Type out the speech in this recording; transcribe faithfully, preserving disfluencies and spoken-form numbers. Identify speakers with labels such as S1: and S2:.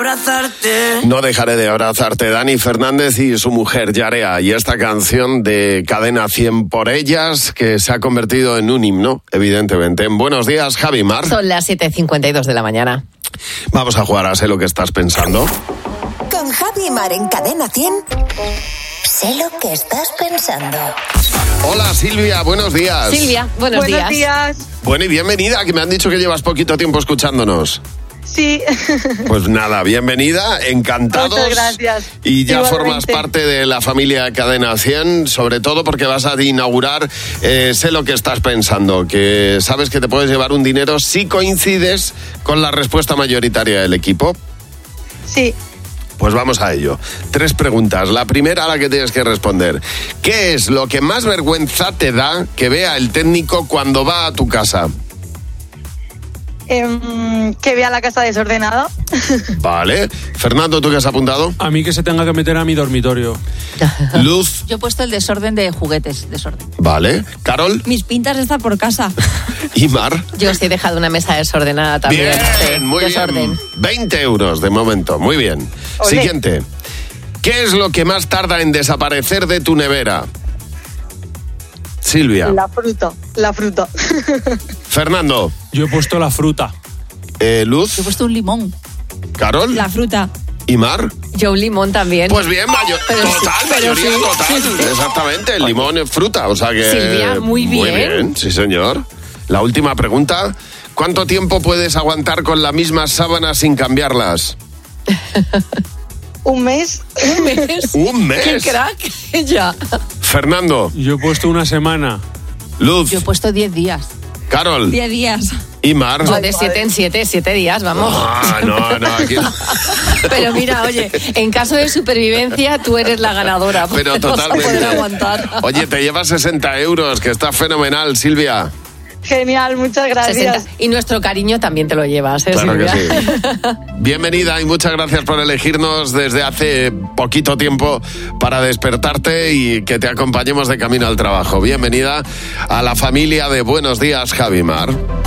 S1: abrazarte.
S2: No dejaré de abrazarte, Dani Fernández y su mujer Yarea, y esta canción de Cadena cien por ellas, que se ha convertido en un himno, evidentemente. Buenos días, Javi Mar.
S3: Son las siete cincuenta y dos de la mañana.
S2: Vamos a jugar a Sé lo que estás pensando.
S4: Con Javi Mar en Cadena cien. Sé lo que estás pensando.
S2: Hola, Silvia, buenos días.
S3: Silvia, buenos,
S5: Buenos
S3: días.
S5: días.
S2: Bueno, y bienvenida, que me han dicho que llevas poquito tiempo escuchándonos.
S5: Sí.
S2: Pues nada, bienvenida, encantados.
S5: Muchas gracias.
S2: Y ya
S5: Igualmente.
S2: formas parte de la familia Cadena cien, sobre todo porque vas a inaugurar eh, Sé lo que estás pensando, que sabes que te puedes llevar un dinero si coincides con la respuesta mayoritaria del equipo.
S5: Sí.
S2: Pues vamos a ello. Tres preguntas. La primera a la que tienes que responder. ¿Qué es lo que más vergüenza te da que vea el técnico cuando va a tu casa?
S5: Eh, que vea la casa desordenada.
S2: Vale. Fernando, ¿tú qué has apuntado?
S6: A mí que se tenga que meter a mi dormitorio.
S2: Luz.
S7: Yo he puesto el desorden de juguetes, desorden.
S2: Vale. Carol.
S7: Mis pintas están por casa.
S2: Y Mar.
S3: Yo sí he dejado una mesa desordenada también.
S2: Bien,
S3: Sí,
S2: muy
S3: desorden.
S2: bien. veinte euros de momento, muy bien.
S5: Olé.
S2: Siguiente. ¿Qué es lo que más tarda en desaparecer de tu nevera? Silvia.
S5: La fruta. La fruta.
S2: Fernando.
S6: Yo he puesto la fruta.
S2: Eh, Luz.
S7: Yo he puesto un limón.
S2: Carol.
S7: La fruta.
S2: Y Mar.
S3: Yo un limón también.
S2: Pues bien, mayor,
S3: Pero sí,
S2: total,
S3: pero
S2: mayoría
S3: sí.
S2: total. Exactamente, el limón es fruta, o sea que...
S3: Silvia, muy bien.
S2: Muy bien, sí señor. La última pregunta. ¿Cuánto tiempo puedes aguantar con la misma sábana sin cambiarlas?
S5: Un mes.
S3: Un mes.
S2: Un mes.
S3: ¡Qué crack! Ya.
S2: Fernando.
S6: Yo he puesto una semana.
S2: Luz.
S7: Yo he puesto diez días.
S2: Carol.
S7: diez días.
S2: Y Mar.
S3: Yo de siete en siete, siete días, vamos.
S2: Ah, no, no, aquí...
S3: Pero mira, oye, en caso de supervivencia, tú eres la ganadora. porque
S2: Pero
S3: no vas a
S2: totalmente.
S3: poder aguantar.
S2: Oye, te llevas sesenta euros, que está fenomenal, Silvia.
S5: Genial, muchas gracias.
S3: sesenta. Y nuestro cariño también te lo llevas, ¿eh,
S2: Claro que
S3: Silvia?
S2: sí. Bienvenida y muchas gracias por elegirnos desde hace poquito tiempo para despertarte y que te acompañemos de camino al trabajo. Bienvenida a la familia de Buenos Días, Javi Mar.